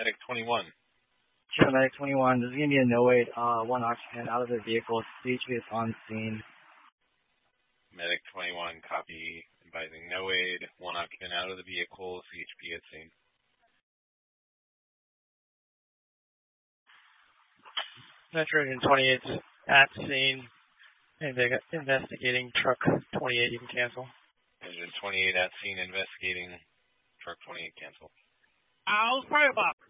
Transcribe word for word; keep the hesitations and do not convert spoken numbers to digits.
Medic twenty-one. Sure, Medic twenty-one. This is going to be a no-wait, uh, one occupant out of the vehicle. C H P is on scene. Medic twenty-one, copy. Advising no aid. One occupant out of the vehicle. C H P at scene. Veteran twenty-eight at scene. Inve- investigating truck twenty-eight. You can cancel. Engine twenty-eight at scene investigating truck twenty-eight. Cancel. I'll fire box.